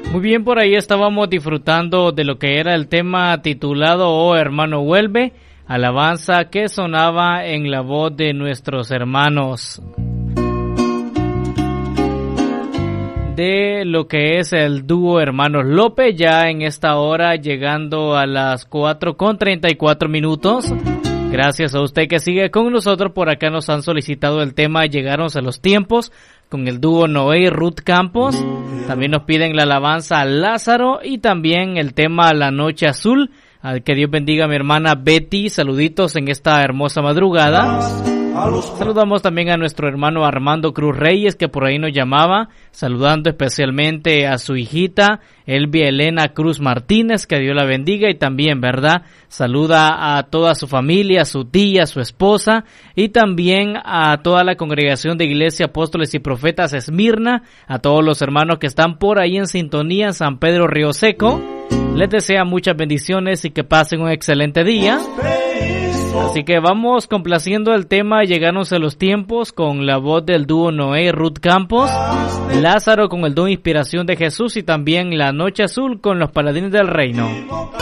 Muy bien, por ahí estábamos disfrutando de lo que era el tema titulado Oh Hermano Vuelve, alabanza que sonaba en la voz de nuestros hermanos de lo que es el dúo Hermanos López, ya en esta hora llegando a las 4:34. Gracias a usted que sigue con nosotros. Por acá nos han solicitado el tema Llegaron a los tiempos con el dúo Noé y Ruth Campos. También nos piden la alabanza a Lázaro y también el tema La Noche Azul. Que Dios bendiga a mi hermana Betty. Saluditos en esta hermosa madrugada. Saludamos también a nuestro hermano Armando Cruz Reyes, que por ahí nos llamaba, saludando especialmente a su hijita Elvia Elena Cruz Martínez, que Dios la bendiga, y también, ¿verdad?, saluda a toda su familia, a su tía, a su esposa, y también a toda la congregación de Iglesia Apóstoles y Profetas Esmirna, a todos los hermanos que están por ahí en sintonía en San Pedro Río Seco. Les desea muchas bendiciones y que pasen un excelente día. Así que vamos complaciendo el tema Llegaron a los tiempos con la voz del dúo Noé y Ruth Campos, Lázaro con el dúo Inspiración de Jesús y también La Noche Azul con los Paladines del Reino.